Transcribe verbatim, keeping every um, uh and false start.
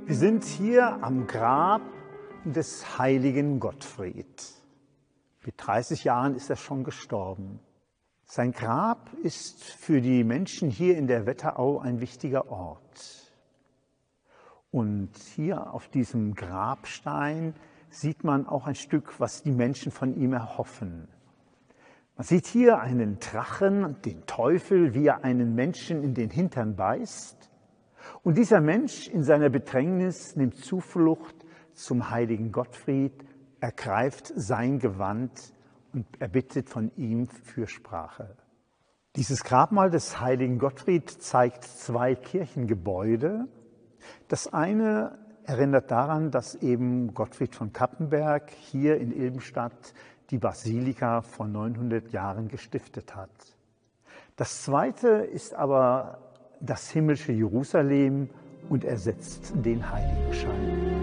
Wir sind hier am Grab des heiligen Gottfried. Mit dreißig Jahren ist er schon gestorben. Sein Grab ist für die Menschen hier in der Wetterau ein wichtiger Ort. Und hier auf diesem Grabstein sieht man auch ein Stück, was die Menschen von ihm erhoffen. Man sieht hier einen Drachen, den Teufel, wie er einen Menschen in den Hintern beißt. Und dieser Mensch in seiner Bedrängnis nimmt Zuflucht zum heiligen Gottfried, ergreift sein Gewand und erbittet von ihm Fürsprache. Dieses Grabmal des heiligen Gottfried zeigt zwei Kirchengebäude. Das eine erinnert daran, dass eben Gottfried von Cappenberg hier in Ilbenstadt die Basilika vor neunhundert Jahren gestiftet hat. Das zweite ist aber das himmlische Jerusalem und ersetzt den Heiligenschein.